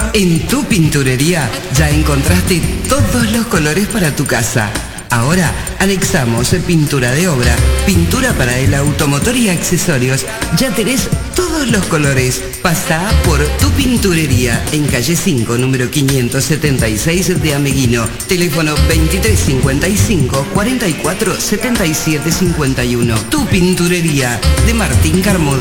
En Tu Pinturería ya encontraste todos los colores para tu casa. Ahora anexamos pintura de obra, pintura para el automotor y accesorios. Ya tenés todos los colores. Pasá por Tu Pinturería en calle 5, número 576 de Ameguino. Teléfono 2355 44 77 51. Tu Pinturería de Martín Carmona.